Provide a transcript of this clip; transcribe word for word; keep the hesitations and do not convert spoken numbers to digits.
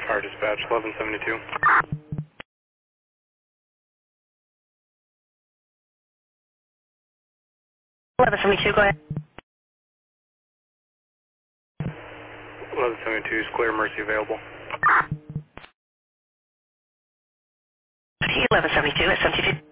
Fire dispatch, eleven seventy-two. eleven seventy-two, go ahead. eleven seventy-two, Square Mercy available. eleven seventy-two, S M T two.